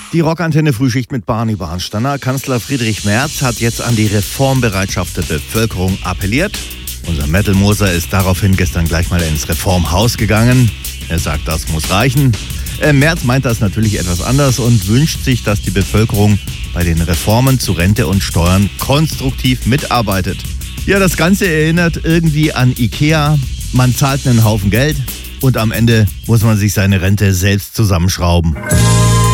Die Rockantenne Frühschicht mit Barney Barnsteiner. Kanzler Friedrich Merz hat jetzt an die Reformbereitschaft der Bevölkerung appelliert. Unser Metal-Moser ist daraufhin gestern gleich mal ins Reformhaus gegangen. Er sagt, das muss reichen. Merz meint das natürlich etwas anders und wünscht sich, dass die Bevölkerung bei den Reformen zu Rente und Steuern konstruktiv mitarbeitet. Ja, das Ganze erinnert irgendwie an Ikea. Man zahlt einen Haufen Geld und am Ende muss man sich seine Rente selbst zusammenschrauben.